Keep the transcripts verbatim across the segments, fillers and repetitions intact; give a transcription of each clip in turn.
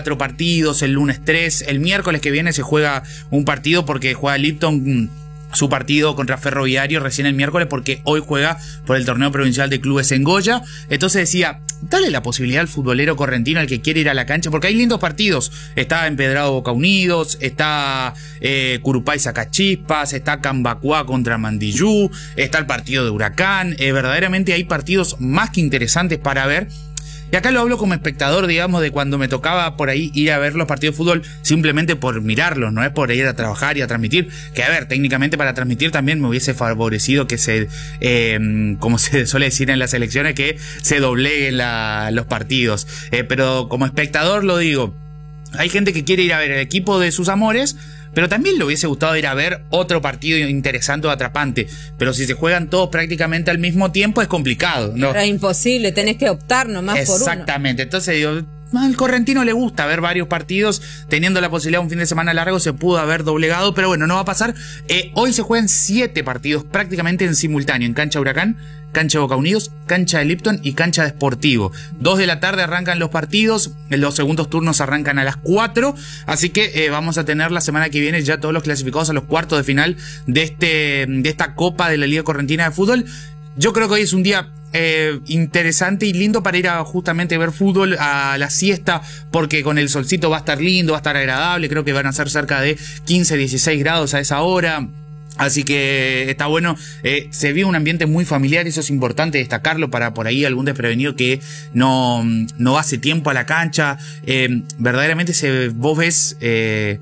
cuatro partidos, el lunes tres, el miércoles que viene se juega un partido porque juega Lipton su partido contra Ferroviario recién el miércoles, porque hoy juega por el torneo provincial de clubes en Goya. Entonces decía, dale la posibilidad al futbolero correntino, al que quiere ir a la cancha, porque hay lindos partidos. Está Empedrado Boca Unidos, está eh, Curupay Sacachispas, está Cambacuá contra Mandillú, está el partido de Huracán. Eh, verdaderamente hay partidos más que interesantes para ver. Y acá lo hablo como espectador, digamos, de cuando me tocaba por ahí ir a ver los partidos de fútbol simplemente por mirarlos, no es por ir a trabajar y a transmitir, que a ver, técnicamente para transmitir también me hubiese favorecido que se, eh, como se suele decir en las elecciones, que se dobleguen la, los partidos. Eh, pero como espectador lo digo, hay gente que quiere ir a ver el equipo de sus amores, pero también le hubiese gustado ir a ver otro partido interesante o atrapante. Pero si se juegan todos prácticamente al mismo tiempo es complicado, ¿no? Pero es imposible, tenés que optar nomás por uno. Exactamente, entonces digo, al correntino le gusta ver varios partidos, teniendo la posibilidad de un fin de semana largo se pudo haber doblegado, pero bueno, no va a pasar. Eh, hoy se juegan siete partidos prácticamente en simultáneo, en cancha Huracán, cancha Boca Unidos, cancha de Lipton y cancha de Sportivo. Dos de la tarde arrancan los partidos, los segundos turnos arrancan a las cuatro, así que eh, vamos a tener la semana que viene ya todos los clasificados a los cuartos de final de, este, de esta Copa de la Liga Correntina de Fútbol. Yo creo que hoy es un día eh, interesante y lindo para ir a justamente ver fútbol a la siesta, porque con el solcito va a estar lindo, va a estar agradable, creo que van a ser cerca de quince, dieciséis grados a esa hora. Así que está bueno, eh, se vive un ambiente muy familiar, eso es importante destacarlo para por ahí algún desprevenido que no, no hace tiempo a la cancha. Eh, verdaderamente se, vos ves eh,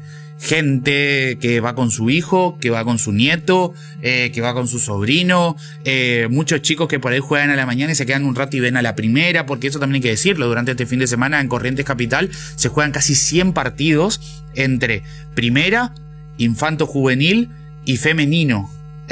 gente que va con su hijo, que va con su nieto, eh, que va con su sobrino, eh, muchos chicos que por ahí juegan a la mañana y se quedan un rato y ven a la primera, porque eso también hay que decirlo, durante este fin de semana en Corrientes Capital se juegan casi cien partidos entre primera, infanto juvenil y femenino.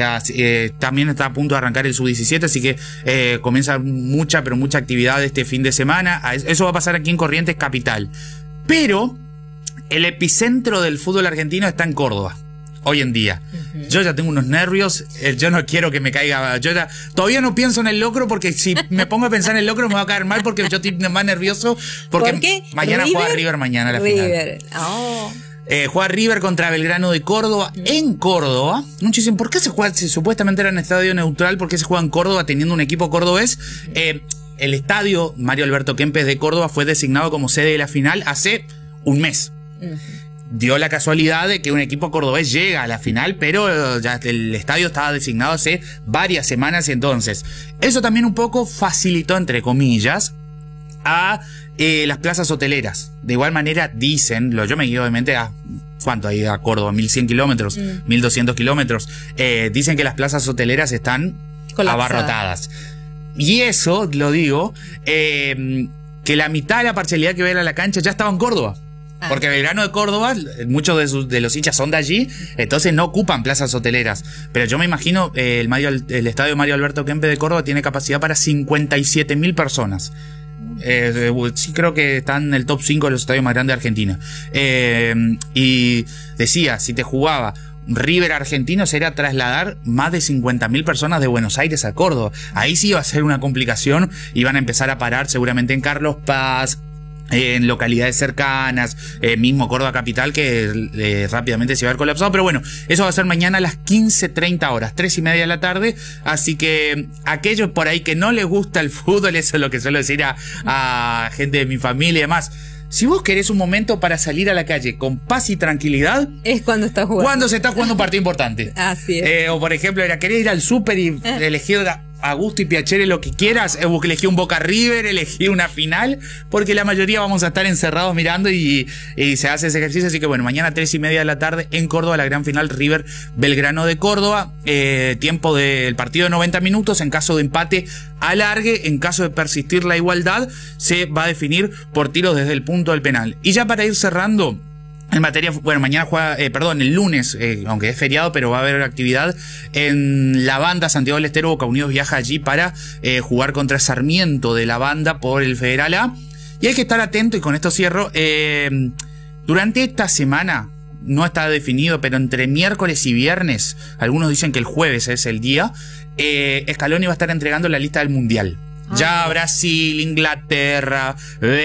Eh, también está a punto de arrancar el sub diecisiete, así que eh, comienza mucha, pero mucha actividad este fin de semana. Eso va a pasar aquí en Corrientes Capital. Pero el epicentro del fútbol argentino está en Córdoba, hoy en día. Uh-huh. Yo ya tengo unos nervios, eh, yo no quiero que me caiga, yo ya todavía no pienso en el locro, porque si me pongo a pensar en el locro me va a caer mal, porque yo estoy más nervioso, porque ¿Por qué? mañana ¿River? juega River mañana la River. final. Oh. Eh, juega River contra Belgrano de Córdoba en Córdoba. Muchos dicen, ¿por qué se juega? Si supuestamente era en estadio neutral, ¿por qué se juega en Córdoba teniendo un equipo cordobés? Eh, el estadio Mario Alberto Kempes de Córdoba fue designado como sede de la final hace un mes. Uh-huh. Dio la casualidad de que un equipo cordobés llega a la final, pero ya el estadio estaba designado hace varias semanas, entonces eso también un poco facilitó, entre comillas, a eh, las plazas hoteleras. De igual manera dicen, lo, yo me guío obviamente a ¿cuánto hay a Córdoba? mil cien kilómetros, mm. mil doscientos kilómetros. Eh, dicen que las plazas hoteleras están colapsadas, abarrotadas. Y eso, lo digo, eh, que la mitad de la parcialidad que ve a la cancha ya estaba en Córdoba. Ah. Porque Belgrano de Córdoba, muchos de, sus, de los hinchas son de allí, entonces no ocupan plazas hoteleras. Pero yo me imagino, eh, el, Mario, el estadio Mario Alberto Kempes de Córdoba tiene capacidad para cincuenta y siete mil personas. Eh, sí, creo que están en el top cinco de los estadios más grandes de Argentina. Eh, y decía, si te jugaba River argentino, sería trasladar más de cincuenta mil personas de Buenos Aires a Córdoba. Ahí sí iba a ser una complicación, iban a empezar a parar seguramente en Carlos Paz, en localidades cercanas, eh, mismo Córdoba capital, que eh, rápidamente se va a ver colapsado. Pero bueno, eso va a ser mañana a las quince treinta horas, tres y media de la tarde. Así que aquellos por ahí que no les gusta el fútbol, eso es lo que suelo decir a, a gente de mi familia y demás. Si vos querés un momento para salir a la calle con paz y tranquilidad, es cuando estás jugando. Cuando se está jugando un partido importante. Así es. Eh, o por ejemplo, era querés ir al súper y eh. elegir a gusto y piacere lo que quieras, elegí un Boca River, elegí una final, porque la mayoría vamos a estar encerrados mirando y, y se hace ese ejercicio. Así que bueno, mañana tres y media de la tarde en Córdoba, la gran final River Belgrano de Córdoba. Eh, tiempo del partido de noventa minutos, en caso de empate alargue, en caso de persistir la igualdad se va a definir por tiros desde el punto del penal. Y ya para ir cerrando en materia, bueno, mañana juega, eh, perdón, el lunes, eh, aunque es feriado, pero va a haber actividad en La Banda, Santiago del Estero. Boca Unidos viaja allí para eh, jugar contra Sarmiento de La Banda por el Federal A. Y hay que estar atento, y con esto cierro, eh, durante esta semana, no está definido, pero entre miércoles y viernes, algunos dicen que el jueves es el día, eh, Scaloni va a estar entregando la lista del Mundial. Ya Brasil, Inglaterra,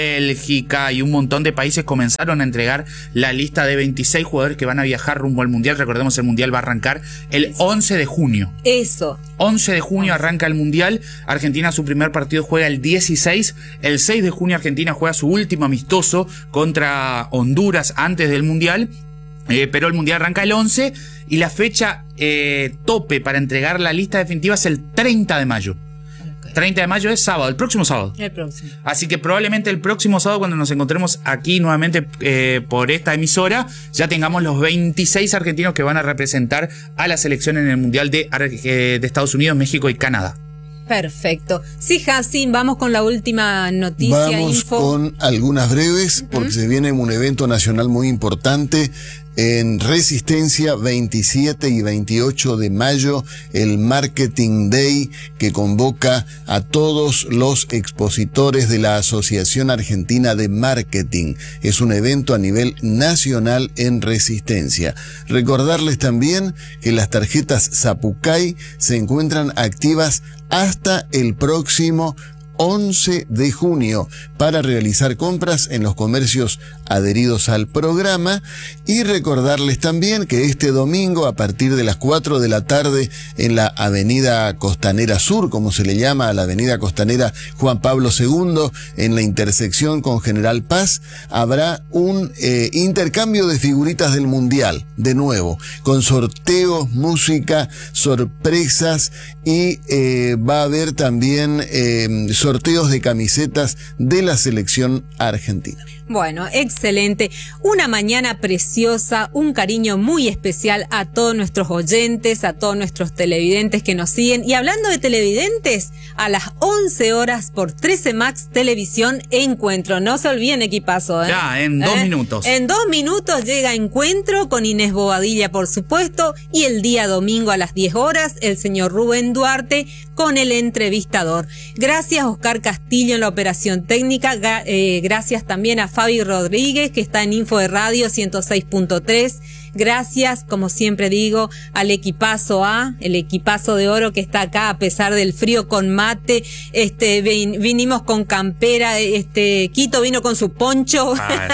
Bélgica y un montón de países comenzaron a entregar la lista de veintiséis jugadores que van a viajar rumbo al Mundial. Recordemos, el Mundial va a arrancar el once de junio. Eso. once de junio arranca el Mundial. Argentina su primer partido juega el dieciséis. El seis de junio Argentina juega su último amistoso contra Honduras antes del Mundial. Eh, pero el Mundial arranca el once y la fecha eh, tope para entregar la lista definitiva es el treinta de mayo. treinta de mayo es sábado, el próximo sábado. El próximo. Así que probablemente el próximo sábado, cuando nos encontremos aquí nuevamente eh, por esta emisora, ya tengamos los veintiséis argentinos que van a representar a la selección en el Mundial de, de Estados Unidos, México y Canadá. Perfecto. Sí, Jacín, vamos con la última noticia. Vamos info. con algunas breves, porque uh-huh. se viene un evento nacional muy importante en Resistencia, veintisiete y veintiocho de mayo, el Marketing Day, que convoca a todos los expositores de la Asociación Argentina de Marketing. Es un evento a nivel nacional en Resistencia. Recordarles también que las tarjetas Zapucay se encuentran activas hasta el próximo once de junio para realizar compras en los comercios adheridos al programa, y recordarles también que este domingo a partir de las cuatro de la tarde en la Avenida Costanera Sur, como se le llama a la Avenida Costanera Juan Pablo segundo, en la intersección con General Paz, habrá un eh, intercambio de figuritas del Mundial, de nuevo, con sorteos, música, sorpresas, y eh, va a haber también eh, sorteos de camisetas de la selección argentina. Bueno, excelente. Una mañana preciosa, un cariño muy especial a todos nuestros oyentes, a todos nuestros televidentes que nos siguen. Y hablando de televidentes, a las once horas por trece Max Televisión, Encuentro. No se olviden, equipazo, ¿eh? Ya, en dos ¿Eh? minutos. En dos minutos llega Encuentro con Inés Bobadilla, por supuesto. Y el día domingo a las diez horas, el señor Rubén Duarte con el entrevistador. Gracias, Oscar Castillo, en la operación técnica. Gra- eh, gracias también a Fabi Rodríguez, que está en Info de Radio ciento seis punto tres. Gracias, como siempre digo, al equipazo A, el equipazo de oro que está acá a pesar del frío, con mate. Este, vin, vinimos con campera, este, Quito vino con su poncho.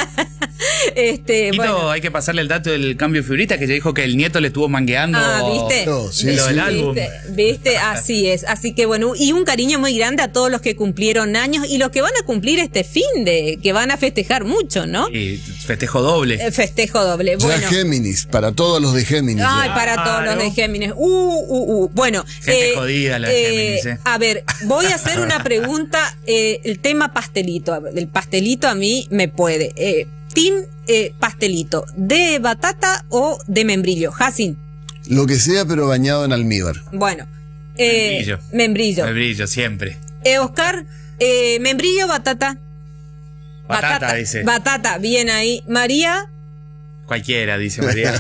este, Quito, bueno. hay que pasarle el dato del cambio de figurita, que ya dijo que el nieto le estuvo mangueando. Ah, ¿viste? No, sí, lo del sí. álbum. ¿Viste? ¿Viste? Así es. Así que bueno, y un cariño muy grande a todos los que cumplieron años y los que van a cumplir este fin de, que van a festejar mucho, ¿no? Y festejo doble. Eh, festejo doble. Ya Bueno. Géminis, para todos los de Géminis. Ay, ya. para todos Claro. los de Géminis. Uh, uh, uh. Bueno. Gente jodida la de Géminis, eh. A ver, voy a hacer una pregunta. Eh, el tema pastelito. El pastelito a mí me puede. Eh, team eh, pastelito, ¿de batata o de membrillo? Jacín. Lo que sea, pero bañado en almíbar. Bueno. Eh, Membrillo. Membrillo. Membrillo, siempre. Eh, Oscar, eh, membrillo o batata. Batata, dice. Batata, bien ahí. María. Cualquiera, dice María.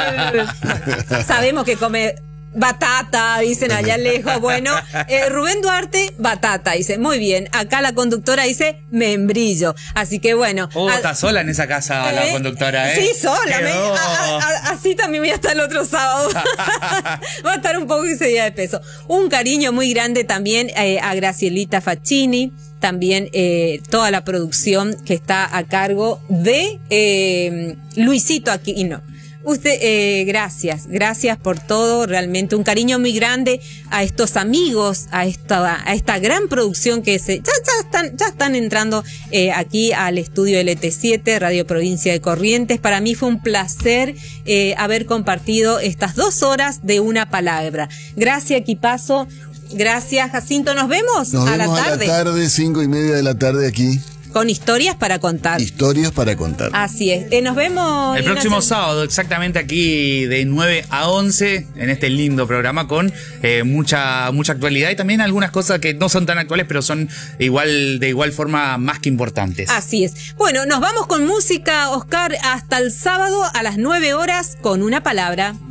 Sabemos que come batata, dicen allá lejos. Bueno, eh, Rubén Duarte, batata, dice. Muy bien. Acá la conductora dice membrillo. Así que bueno. Oh, a- está sola en esa casa la ¿Eh? conductora, ¿eh? Sí, sola. me- Quedó. a- a- a- así también voy a estar el otro sábado. Va a estar un poco ese día de peso. Un cariño muy grande también eh, a Gracielita Facchini. También eh, toda la producción que está a cargo de eh, Luisito Aquino. Usted, eh, gracias, gracias por todo, realmente un cariño muy grande a estos amigos, a esta, a esta gran producción que se, ya, ya están, ya están entrando eh, aquí al estudio L T siete, Radio Provincia de Corrientes. Para mí fue un placer eh, haber compartido estas dos horas de una palabra. Gracias, equipazo. Gracias, Jacinto. Nos vemos, Nos a, vemos la a tarde, la tarde, cinco y media de la tarde aquí. con historias para contar. Historias para contar. Así es. Eh, nos vemos El próximo Ignacio. sábado, exactamente aquí de nueve a once, en este lindo programa con eh, mucha mucha actualidad y también algunas cosas que no son tan actuales, pero son igual de igual forma más que importantes. Así es. Bueno, nos vamos con música, Oscar, hasta el sábado a las nueve horas con una palabra.